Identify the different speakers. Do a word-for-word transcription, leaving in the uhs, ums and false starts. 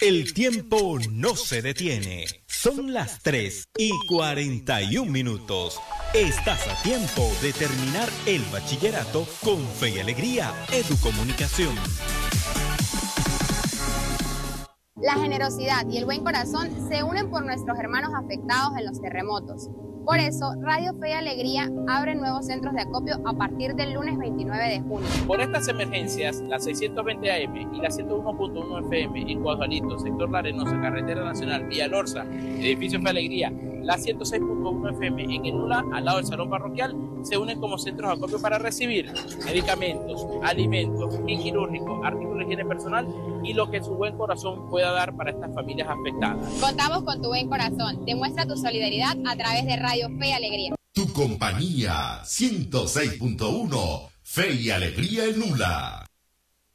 Speaker 1: El tiempo no se detiene. Son las tres y cuarenta y un minutos. Estás a tiempo de terminar el bachillerato con Fe y Alegría Educomunicación.
Speaker 2: La generosidad y el buen corazón se unen por nuestros hermanos afectados en los terremotos. Por eso, Radio Fe y Alegría abre nuevos centros de acopio a partir del lunes veintinueve de junio.
Speaker 3: Por estas emergencias, la seiscientos veinte A M y la ciento uno punto uno F M en Guadualito, sector La Arenosa, Carretera Nacional, Villa Lorza, edificio Fe y Alegría, la ciento seis punto uno F M en el Nula, al lado del Salón Parroquial, se unen como centros de acopio para recibir medicamentos, alimentos, kit quirúrgico, artículos de higiene personal y lo que su buen corazón pueda dar para estas familias afectadas.
Speaker 2: Contamos con tu buen corazón. Demuestra tu solidaridad a través de Radio Fe y Alegría.
Speaker 4: Tu compañía, ciento seis punto uno, Fe y Alegría en Nula.